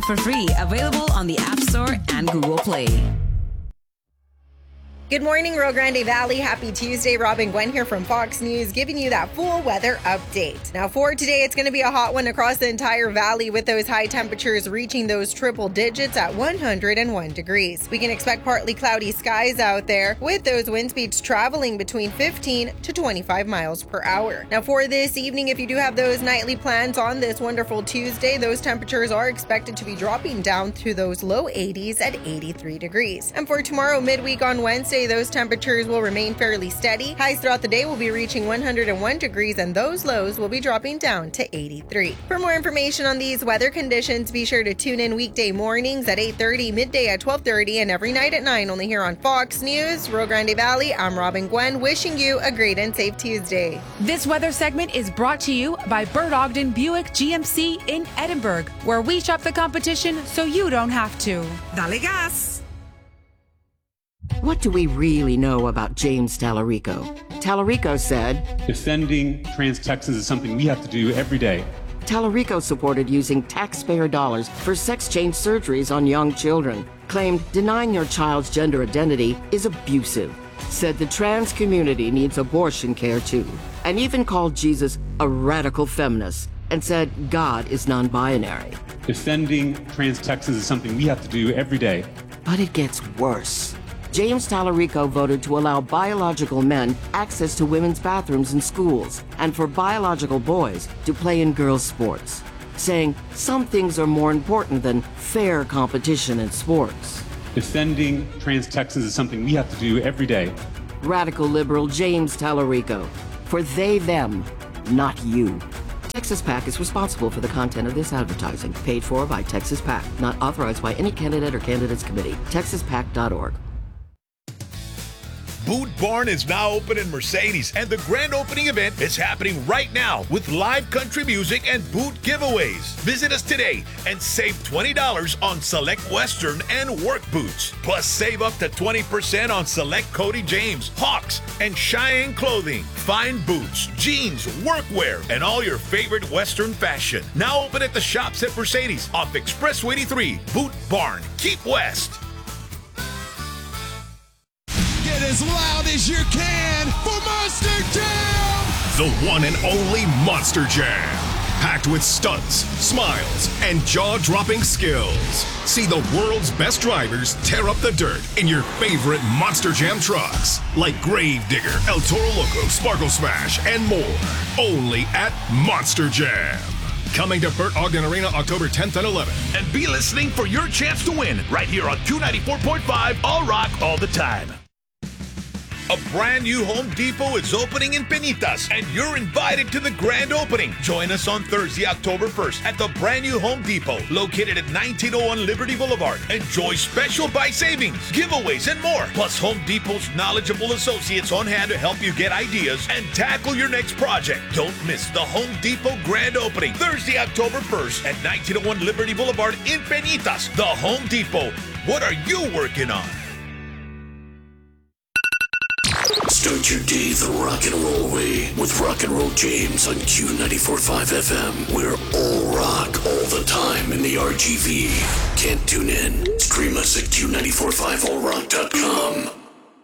app for free, available on the App Store and Google Play. Good morning, Rio Grande Valley. Happy Tuesday. Robin Gwen here from Fox News, giving you that full weather update. Now, for today, it's going to be a hot one across the entire valley with those high temperatures reaching those triple digits at 101 degrees. We can expect partly cloudy skies out there with those wind speeds traveling between 15 to 25 miles per hour. Now, for this evening, if you do have those nightly plans on this wonderful Tuesday, those temperatures are expected to be dropping down to those low 80s at 83 degrees. And for tomorrow, midweek on Wednesday, those temperatures will remain fairly steady. Highs throughout the day will be reaching 101 degrees and those lows will be dropping down to 83. For more information on these weather conditions, be sure to tune in weekday mornings at 8:30, midday at 12:30, and every night at 9 only here on Fox News, Rio Grande Valley. I'm Robin Gwen, wishing you a great and safe Tuesday. This weather segment is brought to you by Bert Ogden Buick GMC in Edinburgh, where we shop the competition so you don't have to. Dale gas! What do we really know about James Tallarico? Tallarico said, "Defending trans Texans is something we have to do every day." Tallarico supported using taxpayer dollars for sex change surgeries on young children, claimed denying your child's gender identity is abusive, said the trans community needs abortion care too, and even called Jesus a radical feminist and said God is non-binary. Defending trans Texans is something we have to do every day. But it gets worse. James Tallarico voted to allow biological men access to women's bathrooms in schools and for biological boys to play in girls' sports, saying some things are more important than fair competition in sports. Defending trans Texans is something we have to do every day. Radical liberal James Tallarico. For they, them, not you. Texas PAC is responsible for the content of this advertising, paid for by Texas PAC, not authorized by any candidate or candidates committee. TexasPAC.org. Boot Barn is now open in Mercedes, and the grand opening event is happening right now with live country music and boot giveaways. Visit us today and save $20 on select Western and work boots. Plus, save up to 20% on select Cody James, Hawks, and Cheyenne clothing. Fine boots, jeans, workwear, and all your favorite Western fashion. Now open at the shops at Mercedes off Expressway 83. Boot Barn. Keep West. Get as loud as you can for Monster Jam! The one and only Monster Jam. Packed with stunts, smiles, and jaw-dropping skills. See the world's best drivers tear up the dirt in your favorite Monster Jam trucks. Like Gravedigger, El Toro Loco, Sparkle Smash, and more. Only at Monster Jam. Coming to Bert Ogden Arena October 10th and 11th. And be listening for your chance to win right here on 294.5 All Rock All the Time. A brand new Home Depot is opening in Penitas, and you're invited to the grand opening. Join us on Thursday, October 1st at the brand new Home Depot, located at 1901 Liberty Boulevard. Enjoy special buy savings, giveaways, and more. Plus, Home Depot's knowledgeable associates on hand to help you get ideas and tackle your next project. Don't miss the Home Depot grand opening, Thursday, October 1st at 1901 Liberty Boulevard in Penitas. The Home Depot. What are you working on? Start your day the rock and roll way with Rock and Roll James on Q94.5 FM. We're all rock all the time in the RGV. Can't tune in? Stream us at Q945allrock.com.